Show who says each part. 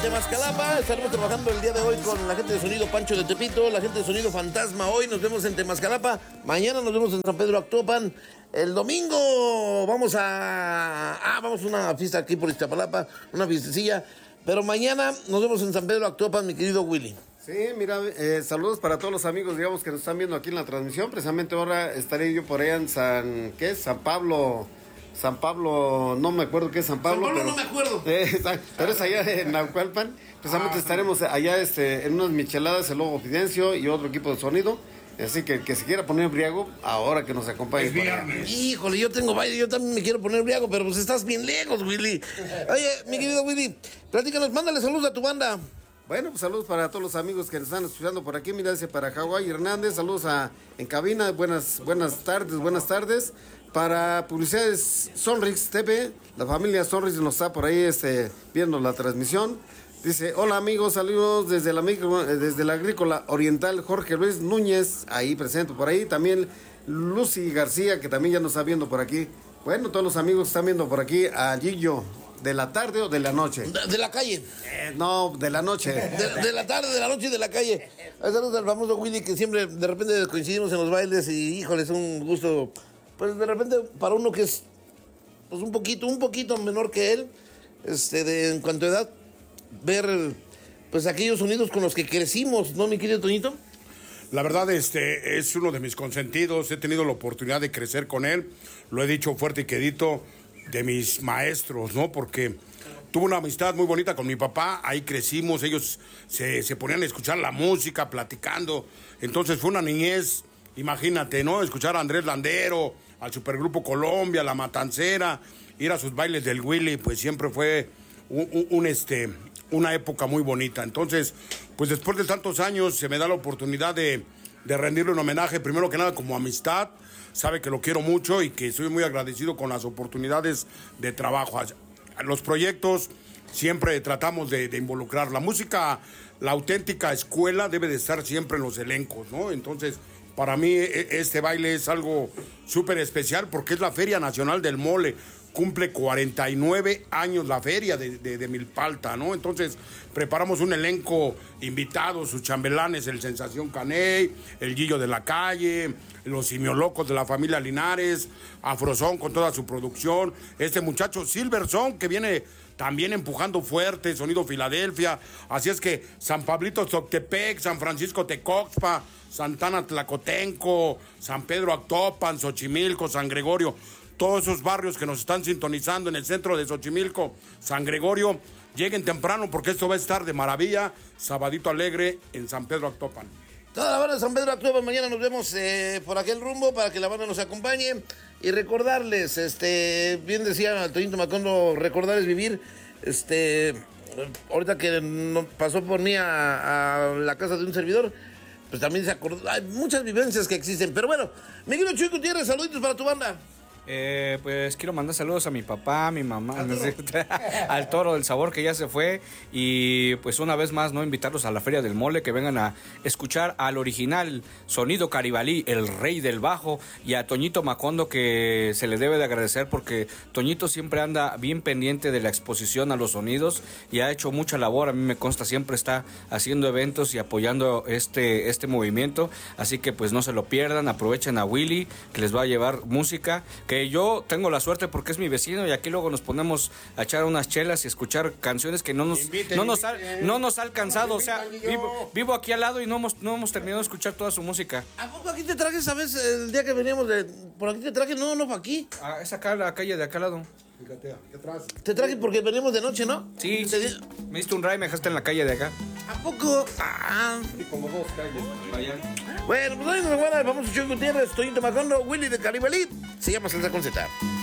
Speaker 1: Temascalapa. Estaremos trabajando el día de hoy con la gente de Sonido Pancho de Tepito, la gente de Sonido Fantasma. Hoy nos vemos en Temascalapa, mañana nos vemos en San Pedro Actopan. El domingo vamos a una fiesta aquí por Iztapalapa, una fiestecilla. Pero mañana nos vemos en San Pedro Actopan, mi querido Willy.
Speaker 2: Sí, mira, saludos para todos los amigos, digamos, que nos están viendo aquí en la transmisión. Precisamente ahora estaré yo por allá en San Pablo, no me acuerdo qué es San Pablo.
Speaker 1: Pero, no me acuerdo.
Speaker 2: Pero es allá en Naucalpan. Precisamente estaremos allá en unas micheladas, el Lobo Fidencio y otro equipo de sonido. Así que el que se quiera poner briago, ahora que nos acompañe.
Speaker 3: Es viernes.
Speaker 1: Híjole, yo tengo baile, yo también me quiero poner briago, pero pues estás bien lejos, Willy. Oye, mi querido Willy, platícanos, mándale saludos a tu banda.
Speaker 2: Bueno, pues saludos para todos los amigos que nos están escuchando por aquí. Mira, dice para Hawái Hernández, saludos en cabina, buenas tardes. Para Publicidades Sonrix TV, la familia Sonrix nos está por ahí viendo la transmisión. Dice, hola amigos, saludos desde la Agrícola Oriental, Jorge Luis Núñez, ahí presente por ahí. También Lucy García, que también ya nos está viendo por aquí. Bueno, todos los amigos que están viendo por aquí, a Gillo. ¿De la tarde o de la noche?
Speaker 1: De la calle.
Speaker 2: No, de la noche.
Speaker 1: De la tarde, de la noche y de la calle. Saludos al famoso Willy, que siempre de repente coincidimos en los bailes y híjole, es un gusto. Pues de repente para uno que es pues un poquito menor que él, en cuanto a edad, ver pues aquellos sonidos con los que crecimos, ¿no, mi querido Toñito?
Speaker 3: La verdad, es uno de mis consentidos. He tenido la oportunidad de crecer con él. Lo he dicho fuerte y quedito, de mis maestros, ¿no? Porque tuve una amistad muy bonita con mi papá, ahí crecimos, ellos se ponían a escuchar la música, platicando, entonces fue una niñez, imagínate, ¿no? Escuchar a Andrés Landero, al Supergrupo Colombia, La Matancera, ir a sus bailes del Willy, pues siempre fue una época muy bonita. Entonces, pues después de tantos años se me da la oportunidad de rendirle un homenaje, primero que nada como amistad. Sabe que lo quiero mucho y que soy muy agradecido con las oportunidades de trabajo. A los proyectos siempre tratamos de involucrar. La música, la auténtica escuela debe de estar siempre en los elencos, ¿no? Entonces, para mí este baile es algo súper especial porque es la Feria Nacional del Mole. Cumple 49 años la feria de Milpalta, ¿no? Entonces, preparamos un elenco invitado, sus chambelanes, el Sensación Caney, el Gillo de la Calle, los Simiolocos de la familia Linares, Afrozón con toda su producción, este muchacho Silverson que viene también empujando fuerte, Sonido Filadelfia, así es que San Pablito Zoctepec, San Francisco Tecoxpa, Santana Tlacotenco, San Pedro Actopan, Xochimilco, San Gregorio, todos esos barrios que nos están sintonizando en el centro de Xochimilco, San Gregorio, lleguen temprano porque esto va a estar de maravilla, Sabadito Alegre en San Pedro Actopan.
Speaker 1: Toda la banda de San Pedro Actopan, mañana nos vemos por aquel rumbo para que la banda nos acompañe y recordarles, bien decía Toñito Macondo, recordar es vivir, ahorita que pasó por mí a la casa de un servidor, pues también se acordó, hay muchas vivencias que existen, pero bueno, mi querido Chuy Gutiérrez, saluditos para tu banda.
Speaker 4: Pues quiero mandar saludos a mi papá, a mi mamá, al Toro del Sabor que ya se fue y pues una vez más no invitarlos a la Feria del Mole, que vengan a escuchar al original Sonido Caribalí, el rey del bajo, y a Toñito Macondo, que se le debe de agradecer porque Toñito siempre anda bien pendiente de la exposición a los sonidos y ha hecho mucha labor, a mí me consta, siempre está haciendo eventos y apoyando este movimiento, así que pues no se lo pierdan, aprovechen a Willy que les va a llevar música, que yo tengo la suerte porque es mi vecino y aquí luego nos ponemos a echar unas chelas y escuchar canciones que no nos ha alcanzado. O sea, vivo aquí al lado y no hemos terminado de escuchar toda su música.
Speaker 1: ¿A poco aquí te traje, sabes, el día que veníamos por aquí te traje? No, fue aquí.
Speaker 4: Ah, es acá, la calle de acá al lado.
Speaker 3: Fíjate, ¿qué atrás?
Speaker 1: Te traje porque veníamos de noche, ¿no?
Speaker 4: Sí, me diste un ray y me dejaste en la calle de acá.
Speaker 1: ¿A poco?
Speaker 3: Sí, como dos calles.
Speaker 4: Vaya.
Speaker 1: Bueno, pues ahí nos vamos a Chuy Gutiérrez, Toñito Macondo, Willy de Caribalí. Se llama Salsa con Z.